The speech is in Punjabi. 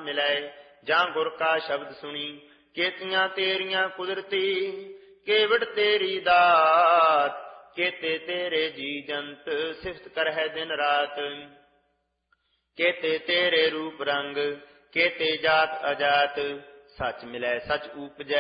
ਮਿਲੈ। ਜਾਂ ਗੁਰ ਕਾ ਸ਼ਬਦ ਸੁਣੀ ਕੇਤੀਆਂ ਤੇਰੀਆਂ ਕੁਦਰਤੀ, ਕੇਵੜ ਤੇਰੀ ਦਾਤ ਕੇਤੇ ਤੇਰੇ ਜੀ ਜੰਤ ਸਿਫਤ ਕਰਹਿ ਦਿਨ ਰਾਤ। ਕੇਤੇ ਤੇਰੇ ਰੂਪ ਰੰਗ ਕੇਤੇ ਜਾਤ ਅਜਾਤ, ਸਚ ਮਿਲੈ ਸਚ ਊਪਜੈ